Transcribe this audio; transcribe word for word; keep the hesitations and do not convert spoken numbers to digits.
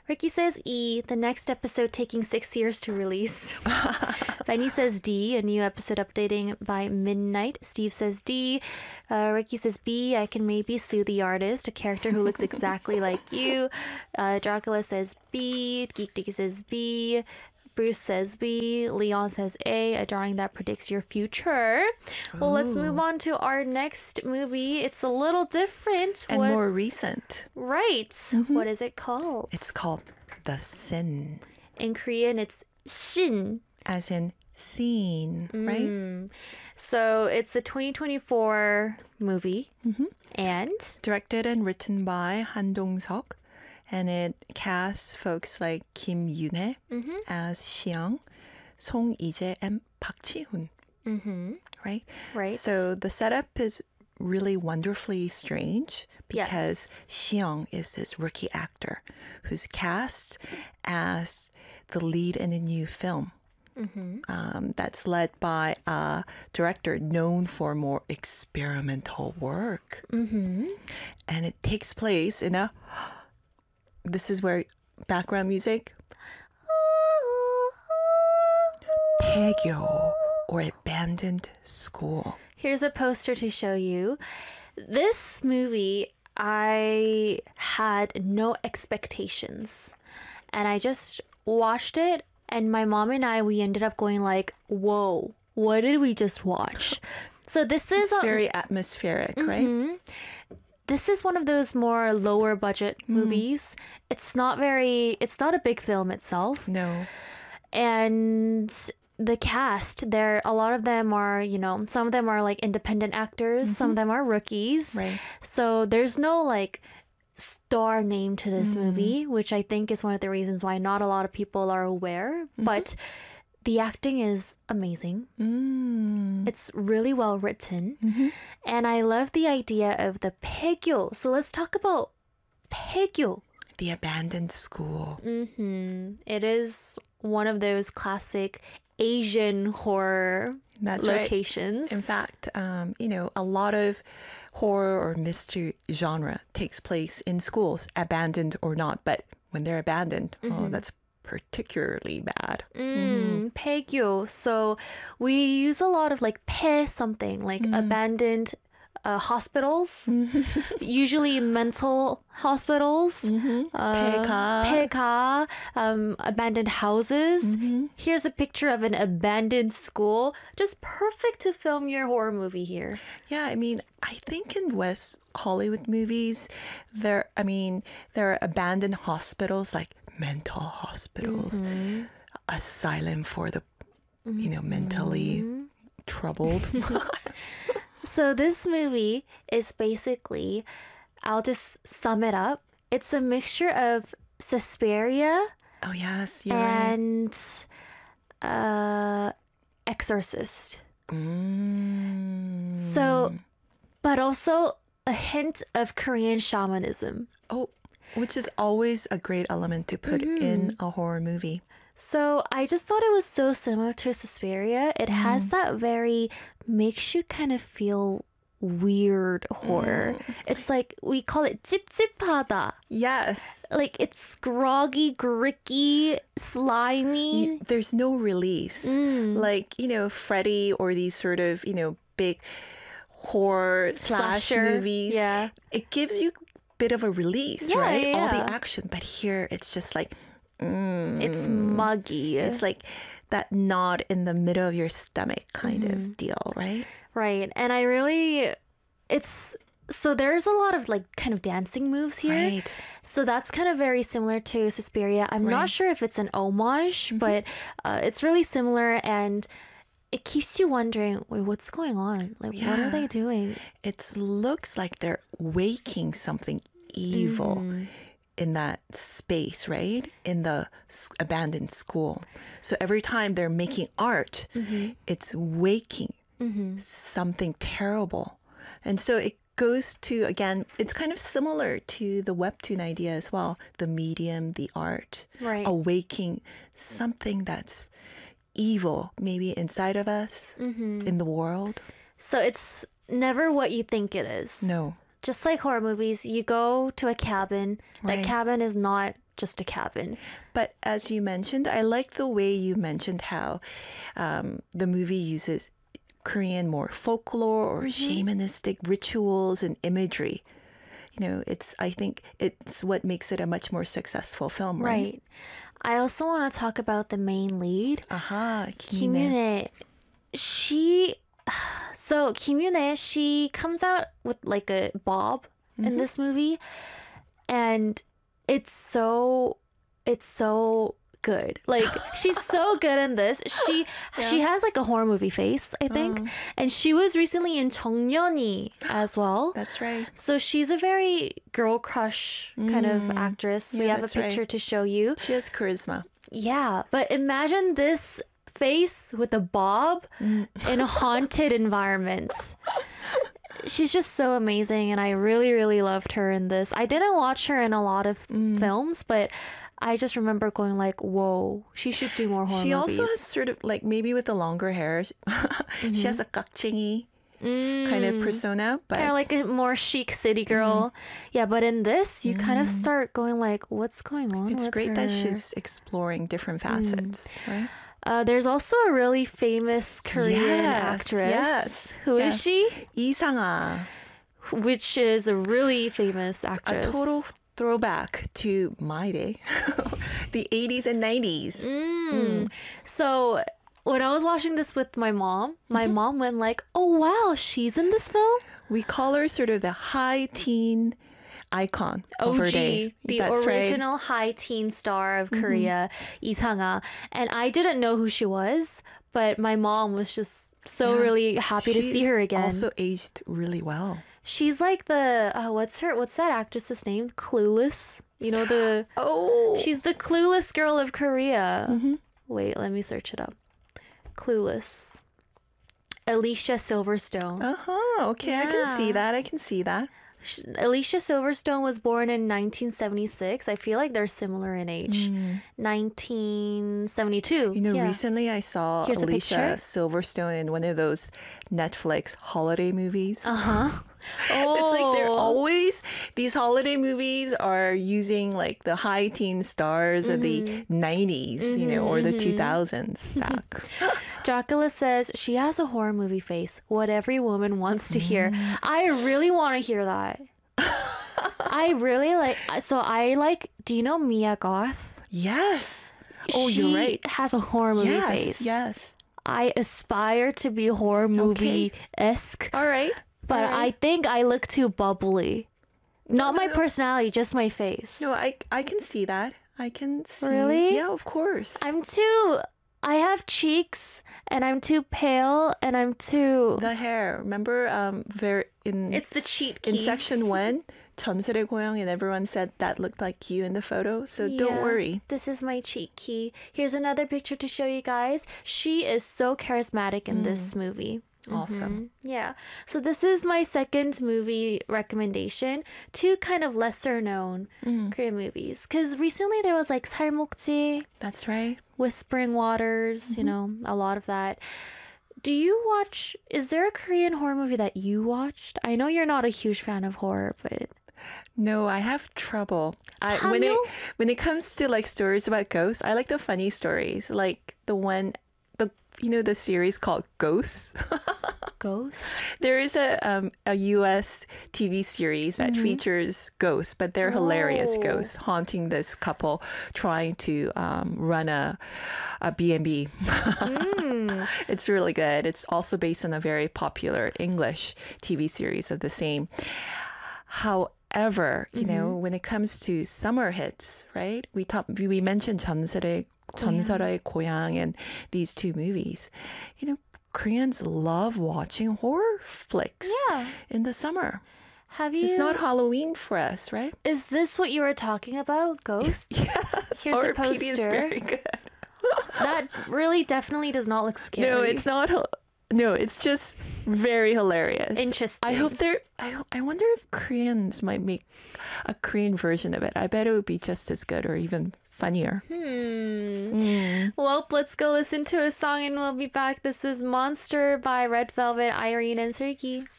Ricky says E, the next episode taking six years to release. Benny says D, a new episode updating by midnight. Steve says D. Uh, Ricky says B, I can maybe sue the artist, a character who looks exactly like you. Uh, Dracula says B. Geek Dicky says B. Bruce says B. Leon says A, a drawing that predicts your future. Well, let's move on to our next movie. It's a little different. And What- more recent. Right. What is it called? It's called The Sin, In Korean, it's Shin. as in scene, right? Mm. So it's a twenty twenty-four movie. And Directed and written by Han Dong-seok. And it casts folks like Kim Yoon-hae as Xiang, Song Ije, and Park Ji-hoon. Right? Right. So the setup is really wonderfully strange because Xiang is this rookie actor who's cast as the lead in a new film. Um, that's led by a director known for more experimental work. And it takes place in a... This is where background music. Paegyo, or abandoned school. here's a poster to show you. This movie, I had no expectations. And I just watched it, and my mom and I, we ended up going like, whoa, what did we just watch? So this is It's very atmospheric, right? this is one of those more lower budget movies. It's not very, it's not a big film itself. No. And the cast, there, a lot of them are, you know, some of them are like independent actors, some of them are rookies. Right. So there's no like star name to this movie, which I think is one of the reasons why not a lot of people are aware. But the acting is amazing. Mm. It's really well written. And I love the idea of the paegyo. So let's talk about paegyo. The abandoned school. hmm It is one of those classic Asian horror That's right. locations. In fact, um, you know, a lot of horror or mystery genre takes place in schools, abandoned or not. But when they're abandoned, oh, that's particularly bad. Mm, paegyo. So we use a lot of like pe something, like abandoned uh, hospitals, usually mental hospitals, uh, Peka. peka, um, abandoned houses. Here's a picture of an abandoned school. Just perfect to film your horror movie here. Yeah, I mean, I think in West Hollywood movies, there, I mean, there are abandoned hospitals like mental hospitals, asylum for the, you know, mentally troubled. So this movie is basically, I'll just sum it up. It's a mixture of Suspiria Oh, yes, you're right. and uh, Exorcist. Mm. So, but also a hint of Korean shamanism. Oh, which is always a great element to put in a horror movie. So I just thought it was so similar to Suspiria. It has that very, makes you kind of feel weird horror. It's like, we call it 찝찝하다. Yes. Like it's groggy, gricky, slimy. Y- There's no release. Like, you know, Freddy or these sort of, you know, big horror slash Slasher, movies. yeah. It gives you a bit of a release, Yeah, right? yeah, All yeah. the action. But here it's just like, mm, It's muggy. it's like that knot in the middle of your stomach kind of deal, right? Right. And I really, it's, so there's a lot of like kind of dancing moves here. Right. So that's kind of very similar to Suspiria. I'm Right. not sure if it's an homage, but uh, it's really similar, and it keeps you wondering, wait, what's going on? Like, what are Yeah. they doing? It looks like they're waking something evil in that space, right? In the s- abandoned school. So every time they're making art, it's waking something terrible. And so it goes to, again, it's kind of similar to the webtoon idea as well. The medium, the art, Right. awaking something that's evil, maybe inside of us, in the world. So it's never what you think it is. No. Just like horror movies, you go to a cabin. That Right. cabin is not just a cabin. But as you mentioned, I like the way you mentioned how um, the movie uses Korean more folklore or mm-hmm. shamanistic rituals and imagery. You know, it's I think it's what makes it a much more successful film, right? Right. I also want to talk about the main lead. Aha, Kim Yoon-hae. She, so Kim Yoon-hae, she comes out with like a bob mm-hmm. in this movie, and it's so, it's so good. Like she's so good in this. She yeah. she has like a horror movie face, I think, uh. and she was recently in 정년이 as well. That's right. So she's a very girl crush kind mm. of actress. Yeah, we have a picture right. to show you. She has charisma. Yeah, but imagine this face with a bob mm. in a haunted environment. She's just so amazing, and I really, really loved her in this. I didn't watch her in a lot of mm. films, but I just remember going like, whoa, she should do more horror she movies. She also has sort of like, maybe with the longer hair, mm-hmm. she has a kakchingy mm. kind of persona. But kind of like a more chic city girl. Mm. Yeah, but in this, you mm. kind of start going like, what's going on It's with great her? that she's exploring different facets, mm. right? Uh, there's also a really famous Korean yes, actress. Yes. Who yes. is she? Lee Sang-ah. Which is a really famous actress. A total throwback to my day, the eighties and nineties. Mm. Mm. So when I was watching this with my mom, my mm-hmm. mom went like, oh, wow, she's in this film? We call her sort of the high teen icon of her day. The That's original right. high teen star of Korea, mm-hmm. Lee Sang-ah. And I didn't know who she was, but my mom was just so yeah. really happy She's to see her again. Also aged really well. She's like the uh, what's her what's that actress's name? Clueless. You know the oh. She's the clueless girl of Korea. Mm-hmm. Wait, let me search it up. Clueless. Alicia Silverstone. Uh huh. Okay, yeah. I can see that. I can see that. Alicia Silverstone was born in nineteen seventy-six. I feel like they're similar in age. Mm. nineteen seventy-two. You know, yeah. recently I saw Here's Alicia Silverstone in one of those Netflix holiday movies. Uh huh. Oh. It's like they're always, these holiday movies are using like the high teen stars mm-hmm. of the nineties, mm-hmm, you know, or the mm-hmm. two thousands back. Dracula says she has a horror movie face, what every woman wants to hear. Mm. I really want to hear that. I really like, so I like, do you know Mia Goth? Yes. Oh, she you're right. has a horror movie yes, face. Yes. I aspire to be horror movie-esque. Okay. All right. But All right. I think I look too bubbly. Not no, my no. personality, just my face. No, I I can see that. I can see. Really? Yeah, of course. I'm too... I have cheeks, and I'm too pale, and I'm too... The hair. Remember, um, very in... It's the cheat key. In section one, 전설의 고향, and everyone said that looked like you in the photo, so yeah, don't worry. This is my cheat key. Here's another picture to show you guys. She is so charismatic in mm. this movie. Awesome. Mm-hmm. Yeah. So this is my second movie recommendation. Two kind of lesser known mm. Korean movies. Because recently there was like 살목지. That's right. Whispering Waters, mm-hmm. you know, a lot of that. Do you watch, is there a Korean horror movie that you watched? I know you're not a huge fan of horror, but... No, I have trouble. I, when it when it comes to like stories about ghosts, I like the funny stories. Like the one... You know the series called Ghosts? Ghosts? There is a um, a U S T V series that mm-hmm. features ghosts, but they're hilarious oh. ghosts haunting this couple trying to um, run a a B and B. Mm. It's really good. It's also based on a very popular English T V series of the same. However, you mm-hmm. know, when it comes to summer hits, right? We talk, we mentioned 전설의 전설의 고향 and these two movies. You know, Koreans love watching horror flicks yeah. in the summer. Have you? It's not Halloween for us, right? Is this what you were talking about? Ghosts? Yes. Here's horror a poster. P D is very good. That really definitely does not look scary. No, it's not. No, it's just very hilarious. Interesting. I hope they're. I I wonder if Koreans might make a Korean version of it. I bet it would be just as good or even funnier. Hmm. Mm. Well, let's go listen to a song and we'll be back. This is Monster by Red Velvet, Irene, and Sergi.